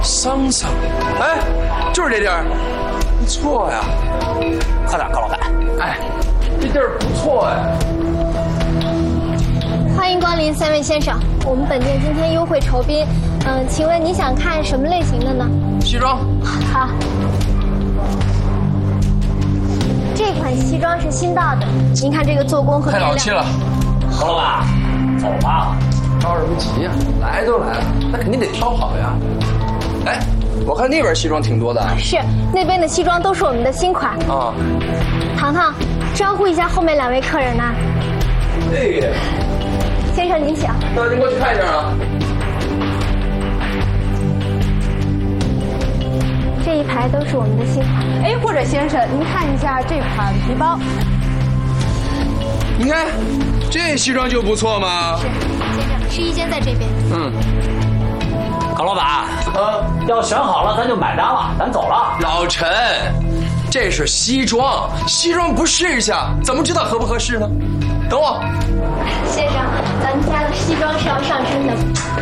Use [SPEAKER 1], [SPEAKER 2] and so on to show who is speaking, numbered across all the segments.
[SPEAKER 1] 桑桑，哎，就是这地儿，不错呀。
[SPEAKER 2] 快点，高老板。
[SPEAKER 1] 哎，这地儿不错哎。
[SPEAKER 3] 欢迎光临3位先生，我们本店今天优惠酬宾，请问你想看什么类型的呢？
[SPEAKER 1] 西装。
[SPEAKER 3] 好，这款西装是新到的，您看这个做工和
[SPEAKER 1] 太老气了。
[SPEAKER 2] 高老板，走吧。
[SPEAKER 1] 着什么急呀？来都来了，那肯定得挑好呀。哎，我看那边西装挺多的。
[SPEAKER 3] 是，那边的西装都是我们的新款。
[SPEAKER 1] 啊。
[SPEAKER 3] 糖糖，招呼一下后面2位客人呢。
[SPEAKER 1] 哎。
[SPEAKER 3] 先生您请。
[SPEAKER 1] 那您过去看一下啊。
[SPEAKER 3] 这一排都是我们的新款。
[SPEAKER 4] 哎，或者先生，您看一下这款皮包。
[SPEAKER 1] 你看，这西装就不错嘛。
[SPEAKER 3] 是，先生，试衣间在这边。
[SPEAKER 1] 嗯。
[SPEAKER 2] 高老板，要选好了咱就买单了，咱走了。
[SPEAKER 1] 老陈，这是西装，西装不试一下怎么知道合不合适呢？等我。
[SPEAKER 3] 先生，咱们家的西装是要上身的。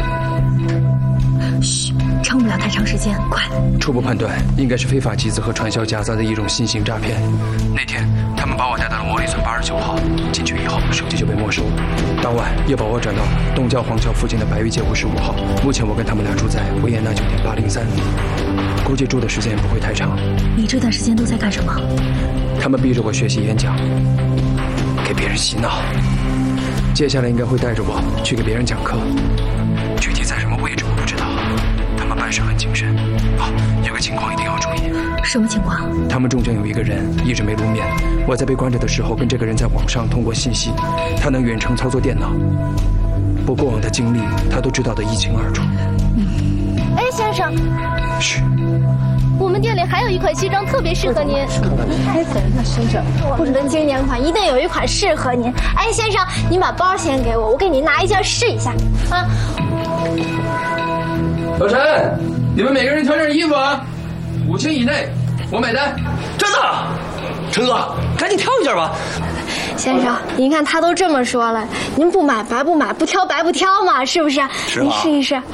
[SPEAKER 5] 嘘，撑不了太长时间，快！
[SPEAKER 1] 初步判断应该是非法集资和传销夹杂的一种新型诈骗。那天他们把我带到了摩里村89号，进去以后手机就被没收。当晚又把我转到了东郊黄桥附近的白玉街55号。目前我跟他们俩住在维也纳酒店803，估计住的时间不会太长。
[SPEAKER 5] 你这段时间都在干什么？
[SPEAKER 1] 他们逼着我学习演讲，给别人洗脑。接下来应该会带着我去给别人讲课，具体在什么位置我不知道。他们办事很谨慎。有个情况一定要注意。
[SPEAKER 5] 什么情况？
[SPEAKER 1] 他们中间有一个人一直没露面。我在被关着的时候，跟这个人在网上通过信息，他能远程操作电脑。不过往的经历，他都知道得一清二楚。
[SPEAKER 3] 哎，先生。
[SPEAKER 1] 嘘。
[SPEAKER 3] 我们店里还有一款西装特别适合您。
[SPEAKER 4] 开门了，先生。
[SPEAKER 3] 我们的经典款一定有一款适合您。哎，先生，您把包先给我，我给您拿一件试一下。啊。
[SPEAKER 1] 老陈，你们每个人挑件衣服啊，5千以内，我买单。
[SPEAKER 2] 真的？陈哥，赶紧挑一件吧。
[SPEAKER 3] 先生，您看他都这么说了，您不买白不买，不挑白不挑嘛，是不是？
[SPEAKER 2] 是啊。
[SPEAKER 3] 您试一试。